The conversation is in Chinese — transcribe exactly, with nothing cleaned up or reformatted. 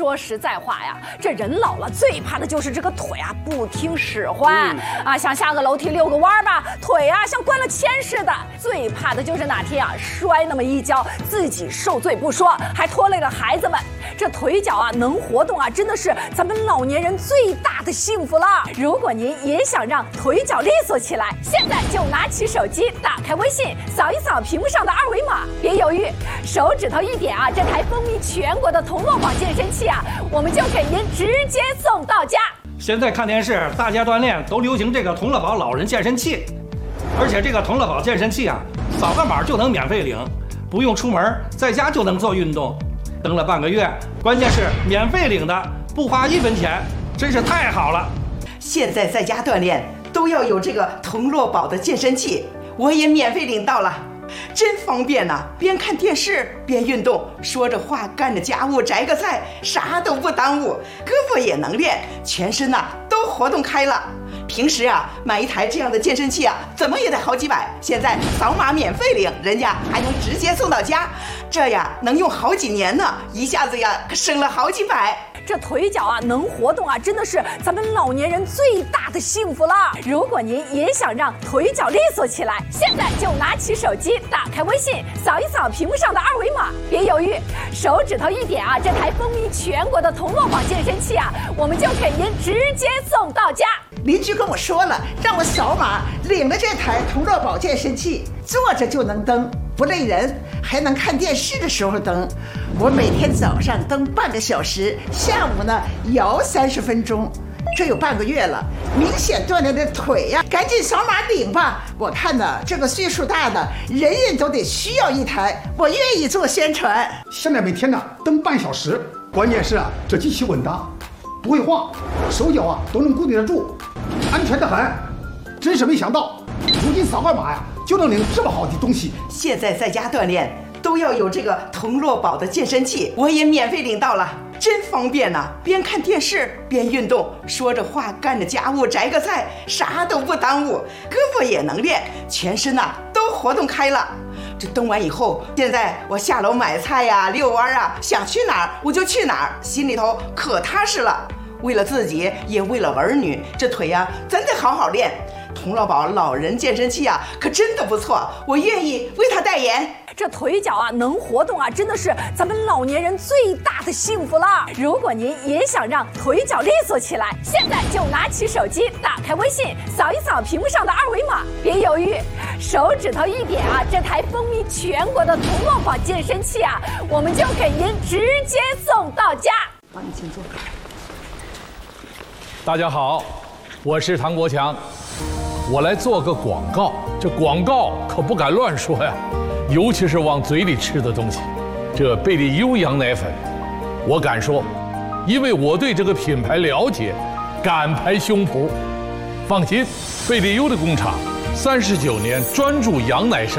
说实在话呀，这人老了最怕的就是这个腿啊不听使唤、嗯、啊，想下个楼梯遛个弯吧，腿啊像关了铅似的。最怕的就是哪天啊摔那么一跤，自己受罪不说，还拖累了孩子们。这腿脚啊能活动啊，真的是咱们老年人最大的幸福了。如果您也想让腿脚利索起来，现在就拿起手机，打开微信，扫一扫屏幕上的二维码，别犹豫，手指头一点啊，这台风靡全国的童乐宝健身器啊，我们就给您直接送到家。 现在看电视，大家锻炼都流行这个童乐宝老人健身器，而且这个童乐宝健身器啊，扫个码就能免费领，不用出门，在家就能做运动。登了半个月，关键是免费领的，不花一分钱，真是太好了。 现在在家锻炼都要有这个童乐宝的健身器，我也免费领到了，真方便呐、啊！边看电视边运动，说着话干着家务，摘个菜，啥都不耽误，胳膊也能练，全身呐、啊、都活动开了。平时啊买一台这样的健身器啊，怎么也得好几百，现在扫码免费领，人家还能直接送到家，这呀能用好几年呢，一下子呀可省了好几百。 这腿脚啊能活动啊，真的是咱们老年人最大的幸福了。如果您也想让腿脚利索起来，现在就拿起手机，打开微信，扫一扫屏幕上的二维码，别犹豫，手指头一点啊，这台风靡全国的童乐宝健身器啊，我们就给您直接送到家。 邻居跟我说了，让我扫码领了这台童乐宝健身器，坐着就能蹬，不累人，还能看电视的时候蹬。我每天早上蹬半个小时，下午呢摇三十分钟，这有半个月了，明显锻炼的腿呀、啊，赶紧扫码领吧！我看呢，这个岁数大的人人都得需要一台，我愿意做宣传。 现在每天呢蹬半小时，关键是啊，这机器稳当，不会晃，手脚啊都能固定得住，安全得很。真是没想到，如今扫个码呀就能领这么好的东西。 现在在家锻炼都要有这个童乐宝的健身器，我也免费领到了，真方便呐、啊！边看电视边运动，说着话干着家务，摘个菜，啥都不耽误，胳膊也能练，全身呐、啊、都活动开了。这蹬完以后，现在我下楼买菜呀、遛弯啊，想去哪儿我就去哪儿，心里头可踏实了。为了自己，也为了儿女，这腿呀、啊、真得好好练。童乐宝老人健身器啊，可真的不错，我愿意为他代言。 这腿脚啊能活动啊，真的是咱们老年人最大的幸福了。如果您也想让腿脚利索起来，现在就拿起手机，打开微信，扫一扫屏幕上的二维码，别犹豫，手指头一点啊，这台风靡全国的童乐宝健身器啊，我们就给您直接送到家。 好，你请坐。 大家好，我是唐国强，我来做个广告。这广告可不敢乱说呀，尤其是往嘴里吃的东西。这贝利优羊奶粉，我敢说，因为我对这个品牌了解，敢拍胸脯。放心，贝利优的工厂三十九年专注羊奶生